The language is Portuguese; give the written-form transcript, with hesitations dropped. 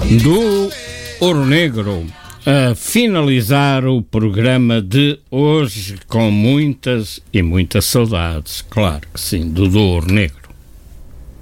do Ouro Negro, a finalizar o programa de hoje com muitas e muitas saudades, claro que sim, do Ouro Negro.